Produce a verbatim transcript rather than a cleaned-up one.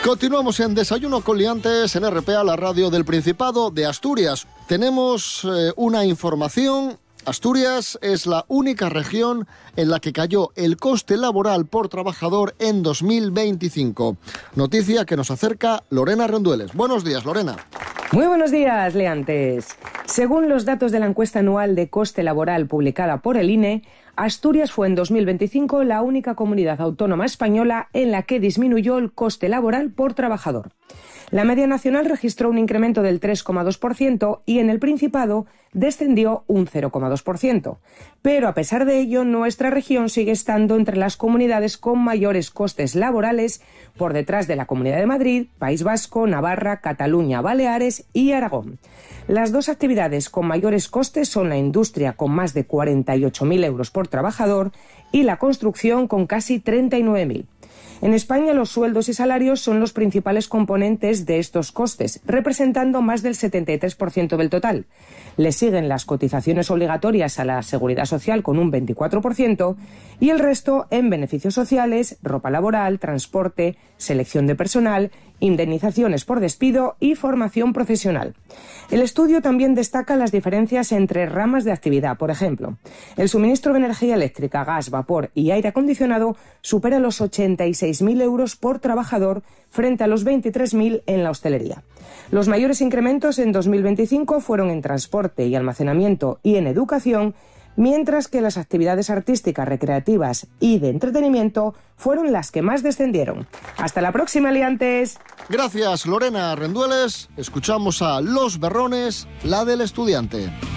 Continuamos en Desayuno con Liantes en R P A, la radio del Principado de Asturias. Tenemos eh, una información. Asturias es la única región en la que cayó el coste laboral por trabajador en dos mil veinticinco. Noticia que nos acerca Lorena Rendueles. Buenos días, Lorena. Muy buenos días, Leantes. Según los datos de la encuesta anual de coste laboral publicada por el I N E, Asturias fue en dos mil veinticinco la única comunidad autónoma española en la que disminuyó el coste laboral por trabajador. La media nacional registró un incremento del tres coma dos por ciento y en el Principado descendió un cero coma dos por ciento. Pero a pesar de ello, nuestra región sigue estando entre las comunidades con mayores costes laborales, por detrás de la Comunidad de Madrid, País Vasco, Navarra, Cataluña, Baleares y Aragón. Las dos actividades con mayores costes son la industria, con más de cuarenta y ocho mil euros por trabajador, y la construcción, con casi treinta y nueve mil. En España, los sueldos y salarios son los principales componentes de estos costes, representando más del setenta y tres por ciento del total. Le siguen las cotizaciones obligatorias a la Seguridad Social con un veinticuatro por ciento y el resto en beneficios sociales, ropa laboral, transporte, selección de personal, indemnizaciones por despido y formación profesional. El estudio también destaca las diferencias entre ramas de actividad. Por ejemplo, el suministro de energía eléctrica, gas, vapor y aire acondicionado supera los ochenta y seis mil euros por trabajador frente a los veintitrés mil en la hostelería. Los mayores incrementos en dos mil veinticinco fueron en transporte y almacenamiento y en educación, mientras que las actividades artísticas, recreativas y de entretenimiento fueron las que más descendieron. Hasta la próxima, Liantes. Gracias, Lorena Rendueles. Escuchamos a Los Berrones, la del estudiante.